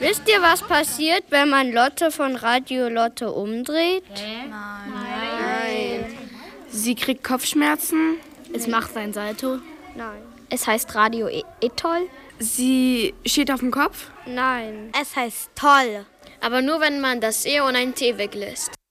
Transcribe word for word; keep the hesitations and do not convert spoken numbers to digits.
Wisst ihr, was passiert, wenn man Lotte von Radio Lotte umdreht? Hä? Nein. Nein. Sie kriegt Kopfschmerzen. Es macht ein Salto. Nein. Es heißt Radio e Etoll. Sie steht auf dem Kopf. Nein. Es heißt toll. Aber nur, wenn man das E und ein T weglässt.